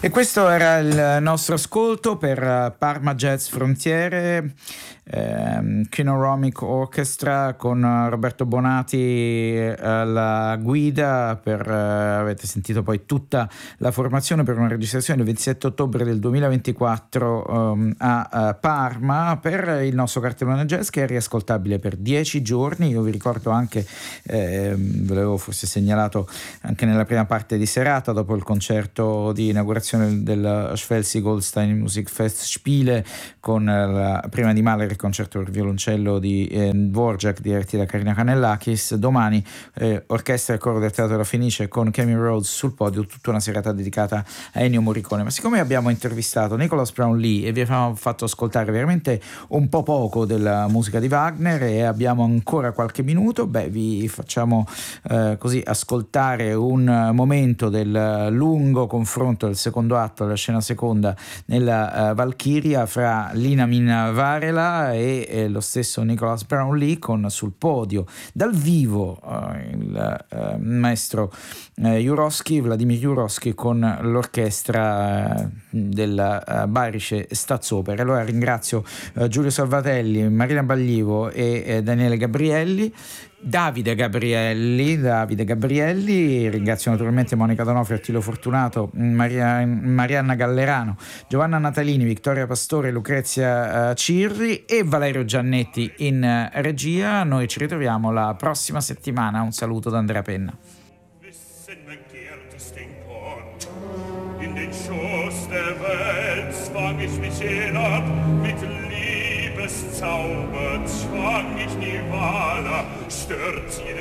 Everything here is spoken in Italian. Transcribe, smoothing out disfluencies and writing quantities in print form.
E questo era il nostro ascolto per Parma Jazz Frontiere, Kinoramic Orchestra con Roberto Bonati alla guida. Avete sentito poi tutta la formazione per una registrazione il 27 ottobre del 2024 a Parma per il nostro cartellone jazz, che è riascoltabile per 10 giorni. Io vi ricordo anche, ve l'avevo forse segnalato anche nella prima parte di serata, dopo il concerto di inaugurazione del Schleswig-Holstein Musikfestspiele con prima di Mahler il concerto per violoncello di Dvorak diretti da Karina Canellakis. Domani orchestra e coro del Teatro della Fenice con Camille Rhodes sul podio, tutta una serata dedicata a Ennio Morricone. Ma siccome abbiamo intervistato Nicholas Brownlee e vi abbiamo fatto ascoltare veramente un po' poco della musica di Wagner e abbiamo ancora qualche minuto, vi facciamo così ascoltare un momento del lungo confronto del secondo atto della scena seconda nella Valchiria fra Lina Min Varela e lo stesso Nicholas Brownlee, con sul podio dal vivo il maestro Vladimir Jurovsky con l'orchestra della Bayerische Staatsoper. Allora ringrazio Giulio Salvatelli, Marina Baglivo e Davide Gabrielli. Ringrazio naturalmente Monica Donofrio, Attilio Fortunato, Marianna Gallerano, Giovanna Natalini, Vittoria Pastore, Lucrezia Cirri e Valerio Giannetti in regia. Noi ci ritroviamo la prossima settimana. Un saluto da Andrea Penna. In den Schoß der Welt zwang ich mich hinab, mit Liebeszauber zwang ich Nirvana, stört jede